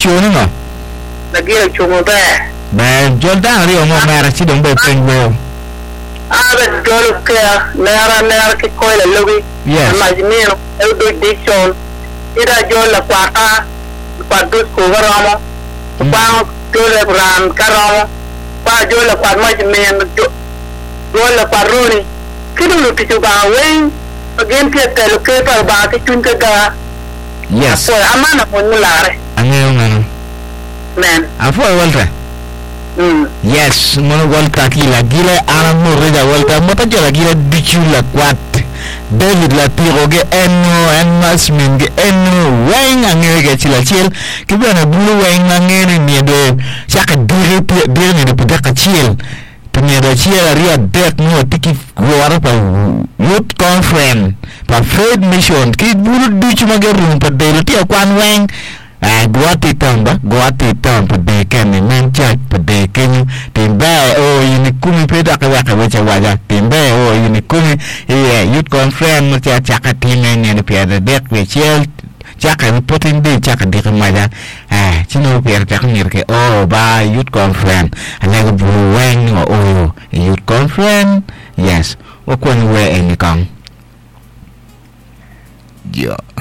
show no. Lagi cuma be. Ba Jordan ri o mo mera si dong be pengo. Ada jolu ke nera ke koile logi. Yes. Imagine eu do dishon. Ida jola kwata kwatu ko garamo. Kwa jola ran karamo. Kwa jola kwa majmen jola kwa roni. Kidu lu kitu ba wen. Again ke telu ke pa ba ke chunka ga. Yes. So amana mo mulare. Angeo ngano. Men. Afo walta. Yes, mono volta kila gila ana mo reda volta mo ta jala gila bichula kwat David la piroge en masmin ge en wang angege chila chil kibana bulu wang angene ni do chaka dire dire ni de ka chil pemia do chila ria det no tiki gwara pa youth conference pa faith mission ki bulu duchu magerum pa de ti kwan wang guati tamba pada kami mencak pada kami timba oh ini kumi peda kawaka wacha waja timba oh ini kumi youth conference macam cakap timen yang piada dek wechel cakap reporting di cakap di kemaja cino piada cakap mirke oh ba youth conference ada burueng oh youth conference yes okon we ini kang ya